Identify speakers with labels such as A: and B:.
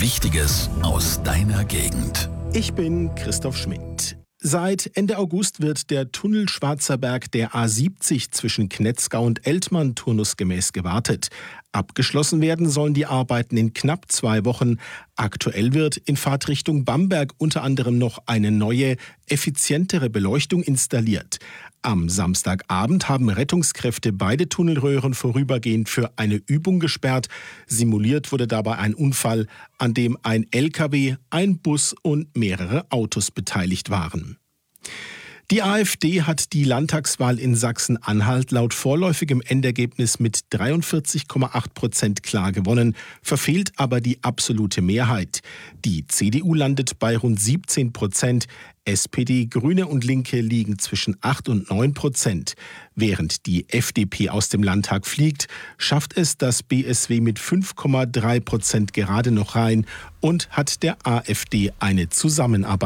A: Wichtiges aus deiner Gegend.
B: Ich bin Christoph Schmidt. Seit Ende August wird der Tunnel Schwarzer der A70 zwischen Knetzgau und Eltmann turnusgemäß gewartet. Abgeschlossen werden sollen die Arbeiten in knapp 2 Wochen. Aktuell wird in Fahrtrichtung Bamberg unter anderem noch eine neue, effizientere Beleuchtung installiert. Am Samstagabend haben Rettungskräfte beide Tunnelröhren vorübergehend für eine Übung gesperrt. Simuliert wurde dabei ein Unfall, an dem ein LKW, ein Bus und mehrere Autos beteiligt waren. Die AfD hat die Landtagswahl in Sachsen-Anhalt laut vorläufigem Endergebnis mit 43,8% klar gewonnen, verfehlt aber die absolute Mehrheit. Die CDU landet bei rund 17%, SPD, Grüne und Linke liegen zwischen 8 und 9%. Während die FDP aus dem Landtag fliegt, schafft es das BSW mit 5,3% gerade noch rein und hat der AfD eine Zusammenarbeit